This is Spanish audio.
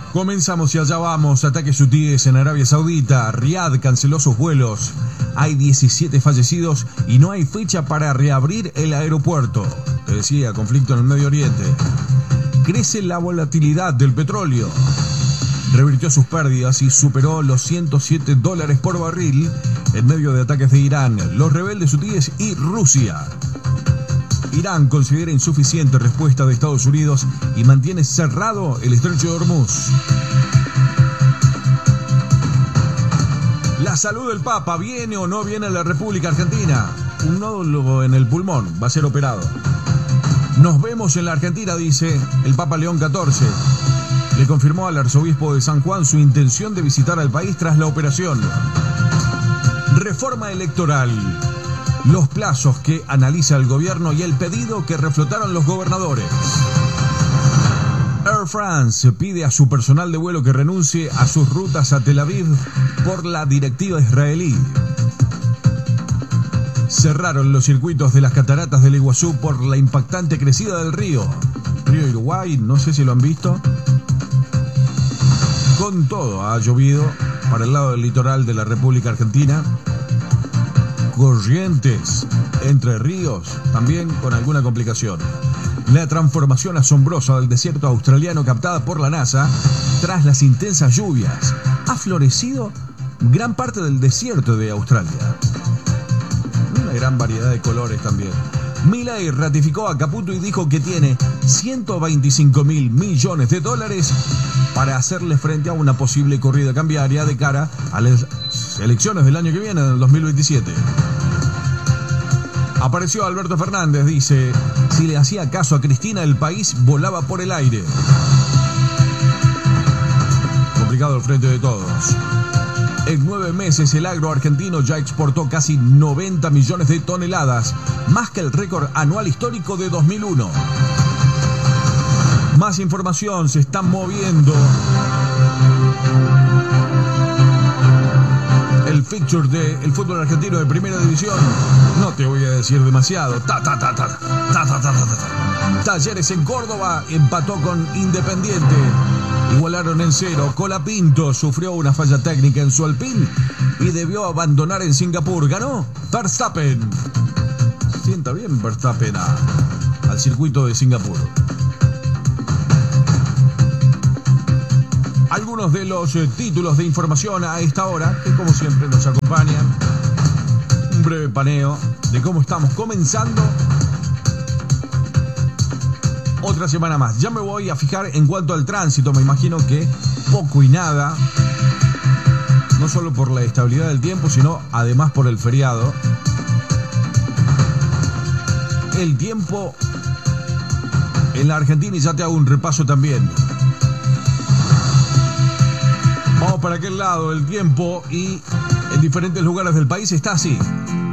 Comenzamos y allá vamos. Ataques hutíes en Arabia Saudita. Riad canceló sus vuelos. Hay 17 fallecidos y no hay fecha para reabrir el aeropuerto. Te decía, conflicto en el Medio Oriente. Crece la volatilidad del petróleo. Revirtió sus pérdidas y superó los $107 por barril en medio de ataques de Irán, los rebeldes hutíes y Rusia. Irán considera insuficiente respuesta de Estados Unidos y mantiene cerrado el estrecho de Hormuz. La salud del Papa, ¿viene o no viene a la República Argentina? Un nódulo en el pulmón, va a ser operado. Nos vemos en la Argentina, dice el Papa León XIV. Le confirmó al arzobispo de San Juan su intención de visitar al país tras la operación. Reforma electoral. Los plazos que analiza el gobierno y el pedido que reflotaron los gobernadores. Air France pide a su personal de vuelo que renuncie a sus rutas a Tel Aviv por la directiva israelí. Cerraron los circuitos de las cataratas del Iguazú por la impactante crecida del río. Río Uruguay, no sé si lo han visto. Con todo, ha llovido para el lado del litoral de la República Argentina. Corrientes, Entre Ríos, también con alguna complicación. La transformación asombrosa del desierto australiano captada por la NASA tras las intensas lluvias. Ha florecido gran parte del desierto de Australia. Una gran variedad de colores también. Milei ratificó a Caputo y dijo que tiene $125.000 millones para hacerle frente a una posible corrida cambiaria de cara a las elecciones del año que viene, del 2027. Apareció Alberto Fernández, dice, si le hacía caso a Cristina, el país volaba por el aire. Complicado el frente de todos. En 9 meses el agro argentino ya exportó casi 90 millones de toneladas, más que el récord anual histórico de 2001. Más información, se están moviendo. El fixture del fútbol argentino de primera división. No te voy a decir demasiado. Talleres en Córdoba empató con Independiente. Igualaron en 0. Colapinto sufrió una falla técnica en su Alpine y debió abandonar en Singapur. Ganó Verstappen. Sienta bien Verstappen al circuito de Singapur. Algunos de los títulos de información a esta hora, que como siempre nos acompañan. Un breve paneo de cómo estamos comenzando otra semana más. Ya me voy a fijar en cuanto al tránsito. Me imagino que poco y nada. No solo por la estabilidad del tiempo, sino además por el feriado. El tiempo en la Argentina, y ya te hago un repaso también. Vamos para aquel lado, el tiempo, y en diferentes lugares del país está así.